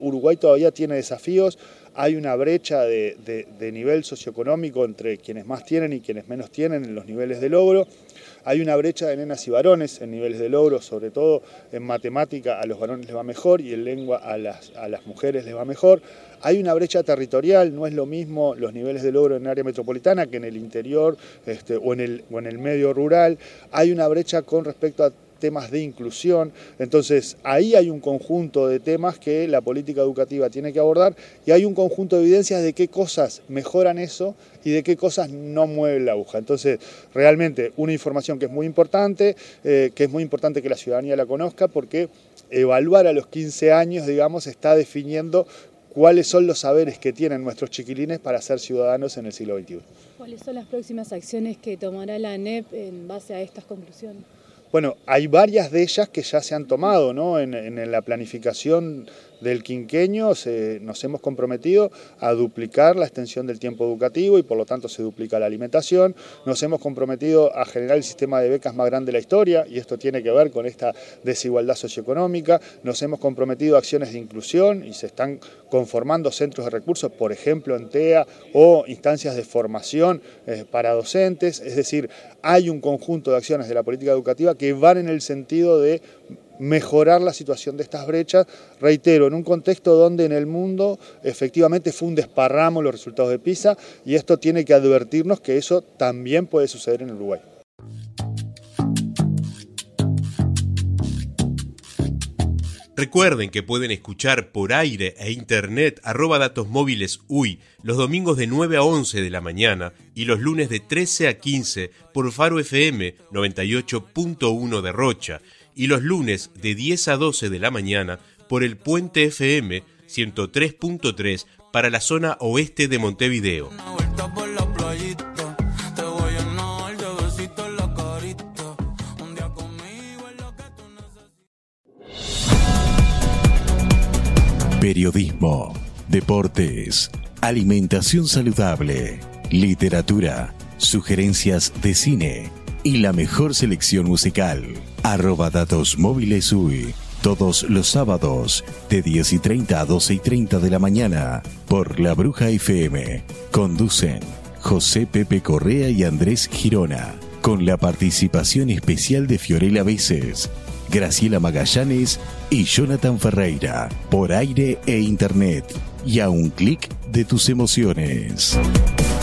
Uruguay todavía tiene desafíos, hay una brecha de nivel socioeconómico entre quienes más tienen y quienes menos tienen en los niveles de logro. Hay una brecha de nenas y varones en niveles de logro, sobre todo en matemática a los varones les va mejor y en lengua a las mujeres les va mejor. Hay una brecha territorial, no es lo mismo los niveles de logro en el área metropolitana que en el interior o en el medio rural. Hay una brecha con respecto a temas de inclusión, entonces ahí hay un conjunto de temas que la política educativa tiene que abordar y hay un conjunto de evidencias de qué cosas mejoran eso y de qué cosas no mueven la aguja. Entonces, realmente una información que es muy importante que la ciudadanía la conozca, porque evaluar a los 15 años, digamos, está definiendo cuáles son los saberes que tienen nuestros chiquilines para ser ciudadanos en el siglo XXI. ¿Cuáles son las próximas acciones que tomará la ANEP en base a estas conclusiones? Bueno, hay varias de ellas que ya se han tomado, ¿no? En la planificación del quinquenio nos hemos comprometido a duplicar la extensión del tiempo educativo y por lo tanto se duplica la alimentación. Nos hemos comprometido a generar el sistema de becas más grande de la historia y esto tiene que ver con esta desigualdad socioeconómica. Nos hemos comprometido a acciones de inclusión y se están conformando centros de recursos, por ejemplo en TEA, o instancias de formación para docentes. Es decir, hay un conjunto de acciones de la política educativa que van en el sentido de mejorar la situación de estas brechas, reitero, en un contexto donde en el mundo efectivamente fue un desparramo los resultados de PISA y esto tiene que advertirnos que eso también puede suceder en Uruguay. Recuerden que pueden escuchar por aire e internet @datosmóvilesUY los domingos de 9 a 11 de la mañana y los lunes de 13 a 15 por Faro FM 98.1 de Rocha y los lunes de 10 a 12 de la mañana por el Puente FM 103.3 para la zona oeste de Montevideo. Periodismo, deportes, alimentación saludable, literatura, sugerencias de cine y la mejor selección musical. @datosmóvilesUY, todos los sábados de 10:30 a 12:30 de la mañana por La Bruja FM. Conducen José Pepe Correa y Andrés Girona, con la participación especial de Fiorella Veces, Graciela Magallanes y Jonathan Ferreira, por aire e internet y a un clic de tus emociones.